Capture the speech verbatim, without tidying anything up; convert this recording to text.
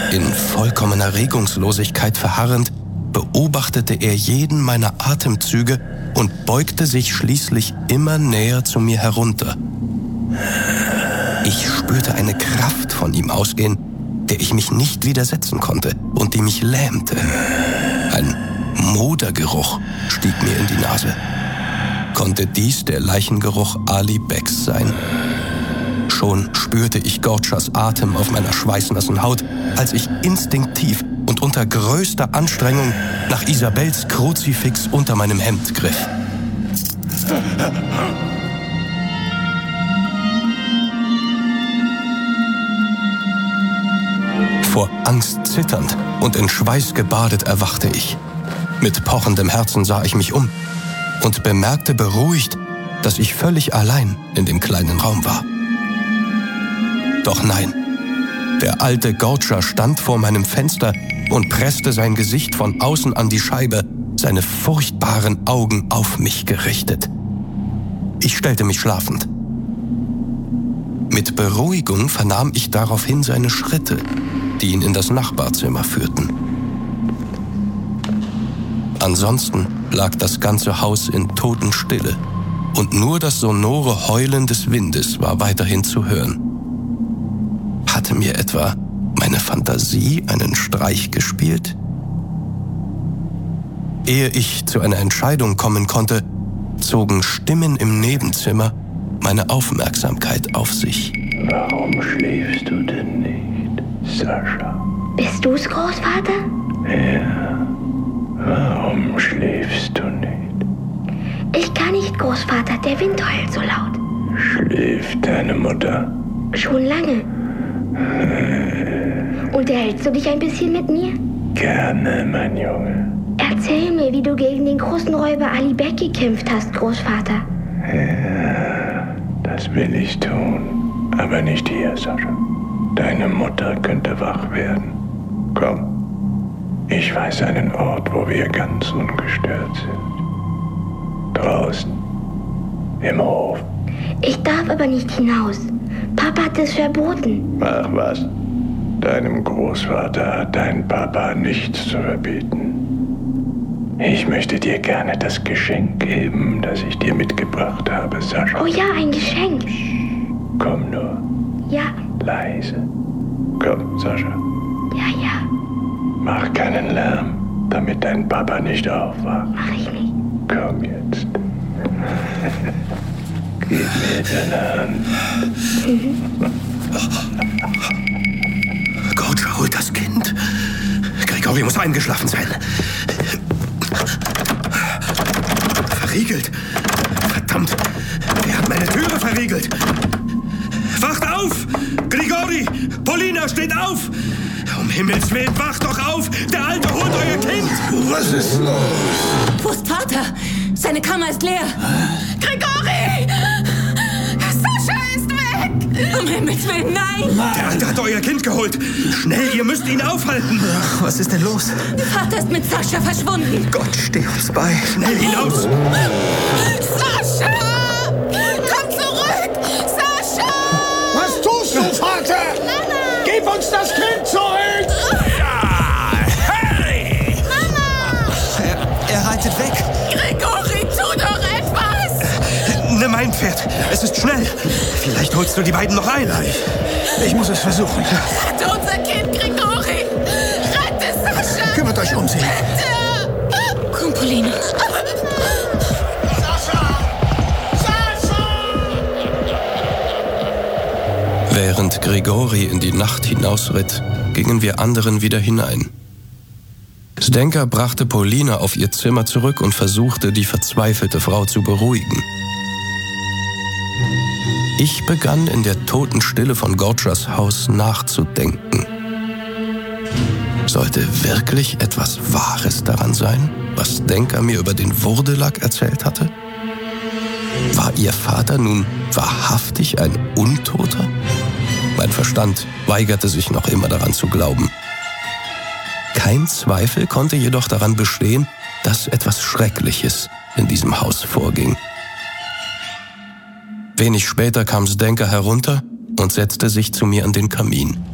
In vollkommener Regungslosigkeit verharrend, beobachtete er jeden meiner Atemzüge und beugte sich schließlich immer näher zu mir herunter. Ich spürte eine Kraft von ihm ausgehen, der ich mich nicht widersetzen konnte und die mich lähmte. Ein Modergeruch stieg mir in die Nase. Konnte dies der Leichengeruch Ali Becks sein? Schon spürte ich Gorchas Atem auf meiner schweißnassen Haut, als ich instinktiv und unter größter Anstrengung nach Isabels Kruzifix unter meinem Hemd griff. Vor Angst zitternd und in Schweiß gebadet erwachte ich. Mit pochendem Herzen sah ich mich um und bemerkte beruhigt, dass ich völlig allein in dem kleinen Raum war. Doch nein, der alte Gorcha stand vor meinem Fenster und presste sein Gesicht von außen an die Scheibe, seine furchtbaren Augen auf mich gerichtet. Ich stellte mich schlafend. Mit Beruhigung vernahm ich daraufhin seine Schritte, die ihn in das Nachbarzimmer führten. Ansonsten lag das ganze Haus in Totenstille und nur das sonore Heulen des Windes war weiterhin zu hören. Hatte mir etwa meine Fantasie einen Streich gespielt? Ehe ich zu einer Entscheidung kommen konnte, zogen Stimmen im Nebenzimmer meine Aufmerksamkeit auf sich. Warum schläfst du denn nicht, Sascha? Bist du's, Großvater? Ja. Warum schläfst du nicht? Ich kann nicht, Großvater. Der Wind heult so laut. Schläft deine Mutter? Schon lange. Unterhältst du dich ein bisschen mit mir? Gerne, mein Junge. Erzähl mir, wie du gegen den großen Räuber Ali Beck gekämpft hast, Großvater. Ja, das will ich tun. Aber nicht hier, Sascha. Deine Mutter könnte wach werden. Komm. Ich weiß einen Ort, wo wir ganz ungestört sind. Draußen. Im Hof. Ich darf aber nicht hinaus. Papa hat es verboten. Ach was. Deinem Großvater hat dein Papa nichts zu verbieten. Ich möchte dir gerne das Geschenk geben, das ich dir mitgebracht habe, Sascha. Oh ja, ein Geschenk. Komm nur. Ja. Leise. Komm, Sascha. Ja, ja. Mach keinen Lärm, damit dein Papa nicht aufwacht. Mach ich nicht. Komm jetzt. Gib mir deine Hand. Gorcha holt das Kind. Grigori muss eingeschlafen sein. Verriegelt. Verdammt. Wer hat meine Türe verriegelt? Wacht auf! Grigori! Polina, steht auf! Um Himmels Willen, wacht doch auf! Der Alte holt euer Kind! Was ist los? Wo ist Vater? Seine Kammer ist leer. Grigori! Sascha ist weg! Um Himmels Willen, nein! Der Alte hat euer Kind geholt! Schnell, ihr müsst ihn aufhalten! Ach, was ist denn los? Vater ist mit Sascha verschwunden. Gott, steh uns bei. Schnell hinaus! Sascha! Komm zurück! Sascha! Was tust du, Vater? Mama! Gib uns das Kind zurück! Ja! Hey! Mama! Er, er reitet weg. Grigori, tu doch etwas! Nimm mein Pferd. Es ist schnell. Vielleicht holst du die beiden noch ein. Ich muss es versuchen. Rette unser Kind, Grigori! Rette Sascha! Kümmert euch um sie. Rette! Komm, Polina. Sascha! Sascha! Während Grigori in die Nacht hinausritt, gingen wir anderen wieder hinein. Zdenka brachte Polina auf ihr Zimmer zurück und versuchte, die verzweifelte Frau zu beruhigen. Ich begann in der Totenstille von Gorchas Haus nachzudenken. Sollte wirklich etwas Wahres daran sein, was Zdenka mir über den Wurdelak erzählt hatte? War ihr Vater nun wahrhaftig ein Untoter? Mein Verstand weigerte sich noch immer daran zu glauben. Kein Zweifel konnte jedoch daran bestehen, dass etwas Schreckliches in diesem Haus vorging. Wenig später kam Zdenka herunter und setzte sich zu mir an den Kamin.